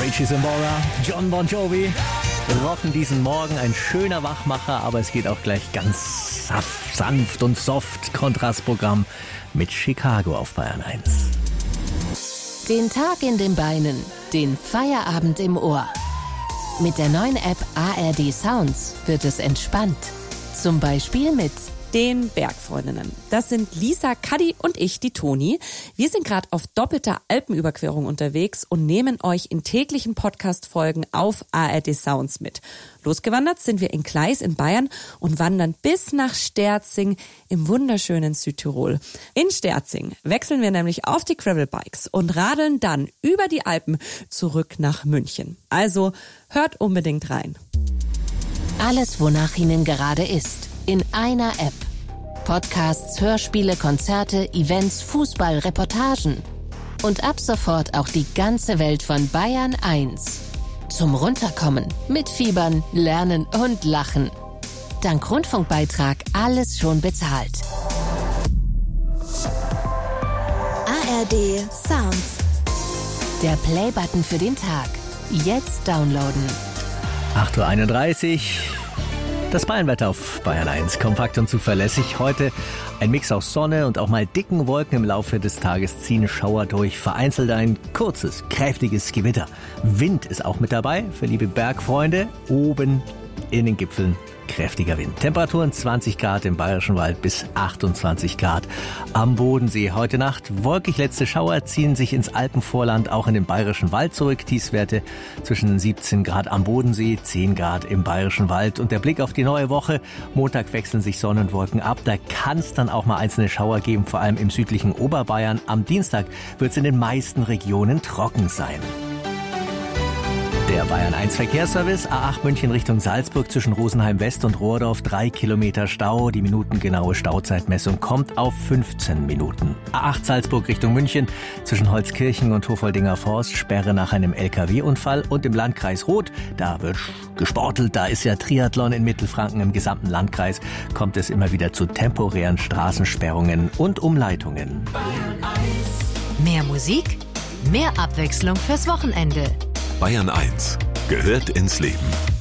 Rachie Sambora, John Bon Jovi rocken diesen Morgen. Ein schöner Wachmacher, aber es geht auch gleich ganz sanft und soft. Kontrastprogramm mit Chicago auf Bayern 1. Den Tag in den Beinen, den Feierabend im Ohr. Mit der neuen App ARD Sounds wird es entspannt. Zum Beispiel mit den Bergfreundinnen. Das sind Lisa, Kadi und ich, die Toni. Wir sind gerade auf doppelter Alpenüberquerung unterwegs und nehmen euch in täglichen Podcast-Folgen auf ARD Sounds mit. Losgewandert sind wir in Gleis in Bayern und wandern bis nach Sterzing im wunderschönen Südtirol. In Sterzing wechseln wir nämlich auf die Gravelbikes und radeln dann über die Alpen zurück nach München. Also hört unbedingt rein. Alles, wonach Ihnen gerade ist. In einer App. Podcasts, Hörspiele, Konzerte, Events, Fußball, Reportagen. Und ab sofort auch die ganze Welt von Bayern 1. Zum Runterkommen, mitfiebern, lernen und lachen. Dank Rundfunkbeitrag alles schon bezahlt. ARD Sounds. Der Playbutton für den Tag. Jetzt downloaden. 8.31 Uhr. Das Bayernwetter auf Bayern 1, kompakt und zuverlässig. Heute ein Mix aus Sonne und auch mal dicken Wolken. Im Laufe des Tages ziehen Schauer durch, vereinzelt ein kurzes, kräftiges Gewitter. Wind ist auch mit dabei für liebe Bergfreunde. Oben in den Gipfeln kräftiger Wind. Temperaturen 20 Grad im Bayerischen Wald bis 28 Grad am Bodensee. Heute Nacht wolkig, letzte Schauer ziehen sich ins Alpenvorland, auch in den Bayerischen Wald zurück. Tiefstwerte zwischen 17 Grad am Bodensee, 10 Grad im Bayerischen Wald. Und der Blick auf die neue Woche. Montag wechseln sich Sonne und Wolken ab. Da kann es dann auch mal einzelne Schauer geben, vor allem im südlichen Oberbayern. Am Dienstag wird es in den meisten Regionen trocken sein. Der Bayern 1 Verkehrsservice, A8 München Richtung Salzburg zwischen Rosenheim West und Rohrdorf, 3 Kilometer Stau. Die minutengenaue Stauzeitmessung kommt auf 15 Minuten. A8 Salzburg Richtung München zwischen Holzkirchen und Hofoldinger Forst, Sperre nach einem LKW-Unfall. Und im Landkreis Roth, da wird gesportelt, da ist ja Triathlon in Mittelfranken. Im gesamten Landkreis kommt es immer wieder zu temporären Straßensperrungen und Umleitungen. Bayern 1. Mehr Musik, mehr Abwechslung fürs Wochenende. Bayern 1 gehört ins Leben.